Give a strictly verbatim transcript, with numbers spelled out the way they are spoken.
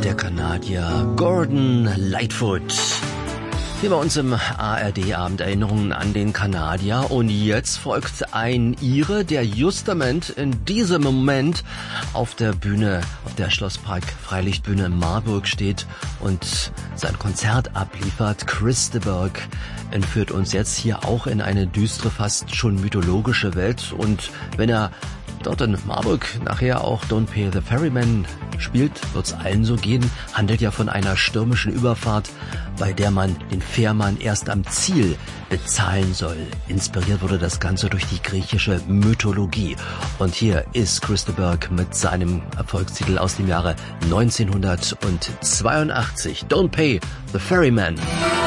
der Kanadier Gordon Lightfoot. Hier bei uns im A R D-Abend Erinnerungen an den Kanadier. Und jetzt folgt ein Ire, der justament in diesem Moment auf der Bühne, auf der Schlosspark Freilichtbühne in Marburg steht und sein Konzert abliefert. Chris de Burgh entführt uns jetzt hier auch in eine düstere, fast schon mythologische Welt. Und wenn er dort in Marburg nachher auch Don't Pay the Ferryman spielt, wird's allen so gehen, handelt ja von einer stürmischen Überfahrt, bei der man den Fährmann erst am Ziel bezahlen soll. Inspiriert wurde das Ganze durch die griechische Mythologie. Und hier ist Chris de Burgh mit seinem Erfolgstitel aus dem Jahre neunzehnhundertzweiundachtzig, Don't Pay the Ferryman.